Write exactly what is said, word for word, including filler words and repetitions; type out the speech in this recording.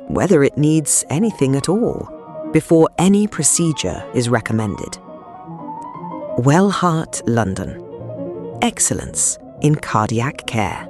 whether it needs anything at all, before any procedure is recommended. Wellheart London. Excellence in cardiac care.